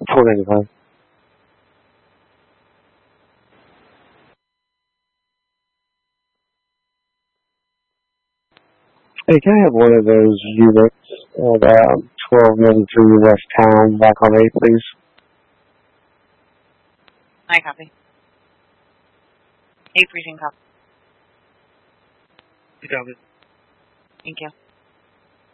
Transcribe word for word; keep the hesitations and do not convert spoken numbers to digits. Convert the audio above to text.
four ninety-five. Hey, can I have one of those units at um, twelve ninety-three West Town back on eight, please? I copy. eight precinct copy. You copy. Thank you.